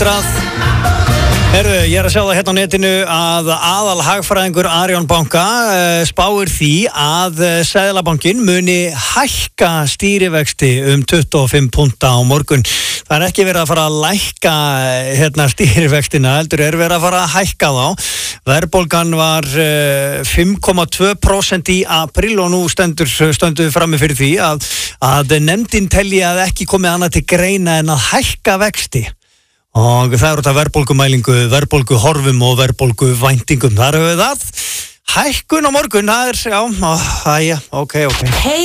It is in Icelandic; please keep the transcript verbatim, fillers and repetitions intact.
hundrað. Herru, ég er að sjá það hérna á netinu að aðal hagfræðingur Arion banka uh, spáir því að uh, Seðlabankinn muni hækka stýrivexti um tuttugu og fimm punkta á morgun. Það er ekki verið að fara að lækka hérna, stýrivextina, heldur er verið að fara að hækka þá. Verðbólgan var uh, fimm komma tvö prósent í apríl og nú stendur stönduð frammi fyrir því að, að nefndin telji að ekki komið annað til greina en að hækka vexti. Og það eru þetta verðbólgumælingu, verðbólguhorfum og verðbólguvæntingum. Þar höfum við það. Hækkun á morgun, það er, já, já, ok, ok.